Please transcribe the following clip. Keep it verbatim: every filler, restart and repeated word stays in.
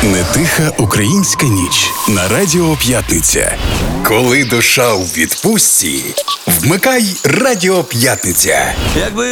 Не тиха українська ніч на Радіо П'ятниця. Коли душа у відпустці, вмикай Радіо П'ятниця. Якби